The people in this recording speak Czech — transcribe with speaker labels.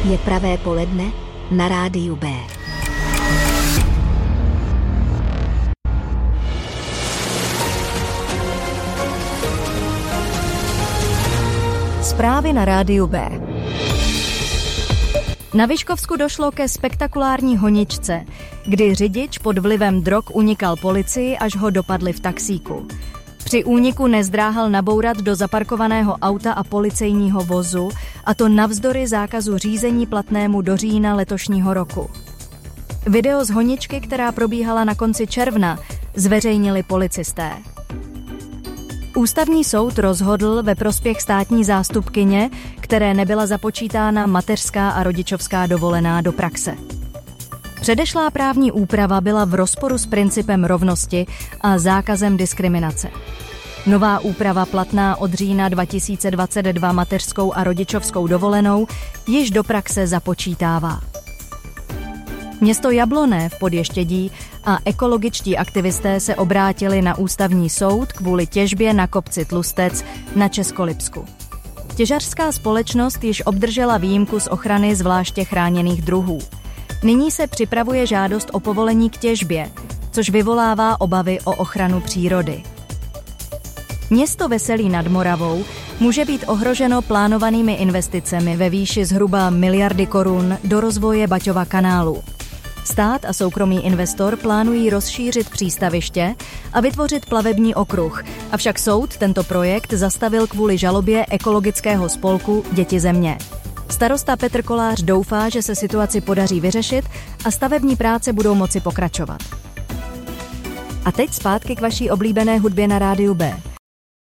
Speaker 1: Je pravé poledne na rádiu B.
Speaker 2: Zprávy na rádiu B. Na Vyškovsku došlo ke spektakulární honičce, kdy řidič pod vlivem drog unikal policii, až ho dopadli v taxíku. Při úniku nezdráhal nabourat do zaparkovaného auta a policejního vozu, a to navzdory zákazu řízení platnému do října letošního roku. Video z honičky, která probíhala na konci června, zveřejnili policisté. Ústavní soud rozhodl ve prospěch státní zástupkyně, které nebyla započítána mateřská a rodičovská dovolená do praxe. Předešlá právní úprava byla v rozporu s principem rovnosti a zákazem diskriminace. Nová úprava platná od října 2022 mateřskou a rodičovskou dovolenou již do praxe započítává. Město Jabloné v Podještědí a ekologičtí aktivisté se obrátili na ústavní soud kvůli těžbě na kopci Tlustec na Českolipsku. Těžařská společnost již obdržela výjimku z ochrany zvláště chráněných druhů. Nyní se připravuje žádost o povolení k těžbě, což vyvolává obavy o ochranu přírody. Město Veselí nad Moravou může být ohroženo plánovanými investicemi ve výši zhruba 1 miliardy korun do rozvoje Baťova kanálu. Stát a soukromý investor plánují rozšířit přístaviště a vytvořit plavební okruh, avšak soud tento projekt zastavil kvůli žalobě ekologického spolku Děti země. Starosta Petr Kolář doufá, že se situaci podaří vyřešit a stavební práce budou moci pokračovat. A teď zpátky k vaší oblíbené hudbě na rádiu B.